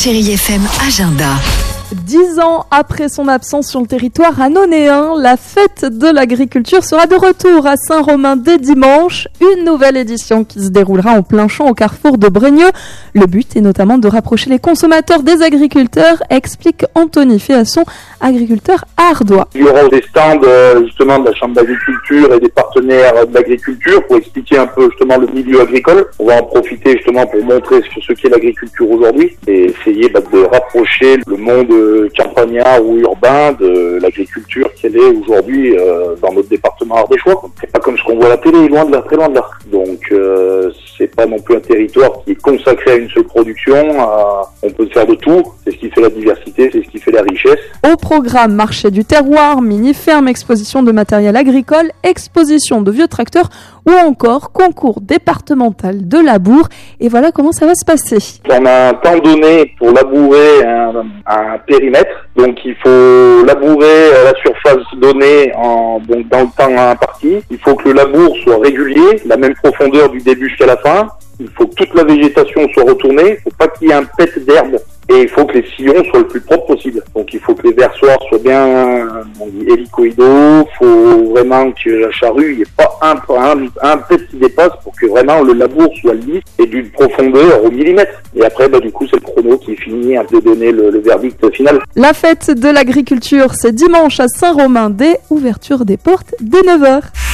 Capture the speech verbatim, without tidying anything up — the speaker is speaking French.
Chérie F M Agenda. Dix ans après son absence sur le territoire annonéen, la fête de l'agriculture sera de retour à Saint-Romain dès dimanche. Une nouvelle édition qui se déroulera en plein champ au carrefour de Braigneux. Le but est notamment de rapprocher les consommateurs des agriculteurs, explique Anthony Féasson, agriculteur à Ardois. Il y aura des stands justement de la Chambre d'agriculture et des partenaires de l'agriculture pour expliquer un peu justement le milieu agricole. On va en profiter justement pour montrer ce qu'est l'agriculture aujourd'hui et essayer bah, de rapprocher le monde campagnard ou urbain de l'agriculture qu'elle est aujourd'hui euh, dans notre département ardéchois. C'est pas comme ce qu'on voit à la télé, loin de là, très loin de là. Donc euh, c'est pas non plus un territoire qui est consacré à une seule production. À... On peut faire de tout. C'est ce qui fait la diversité, c'est ce qui fait la richesse. Au programme marché du terroir, mini-ferme, exposition de matériel agricole, exposition de vieux tracteurs ou encore concours départemental de labour. Et voilà comment ça va se passer. On a un temps donné pour labourer un, un périmètre. Donc il faut labourer la surface donnée en, donc dans le temps imparti. Il faut que le labour soit régulier, la même profondeur du début jusqu'à la fin. Il faut que toute la végétation soit retournée. Il ne faut pas qu'il y ait un pet d'herbe. Et il faut que les sillons soient le plus propres possible. Donc il faut que les versoirs soient bien hélicoïdaux. Il faut vraiment que la charrue, il n'y ait pas un, un, un pet qui dépasse pour que vraiment le labour soit lisse et d'une profondeur au millimètre. Et après, bah, du coup, c'est le chrono qui finit de donner le, le verdict final. La fête de l'agriculture, c'est dimanche à Saint-Romain dès ouverture des portes dès neuf heures.